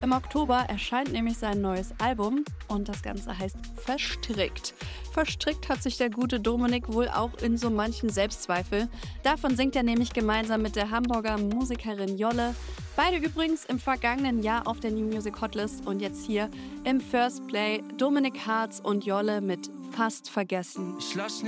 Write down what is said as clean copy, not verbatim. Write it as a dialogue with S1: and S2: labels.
S1: Im Oktober erscheint nämlich sein neues Album und das Ganze heißt Verstrickt. Verstrickt hat sich der gute Dominik wohl auch in so manchen Selbstzweifel. Davon singt er nämlich gemeinsam mit der Hamburger Musikerin Jolle. Beide übrigens im vergangenen Jahr auf der New Music Hotlist und jetzt hier im First Play Dominik Hartz und Jolle mit Fast vergessen.
S2: Ich lass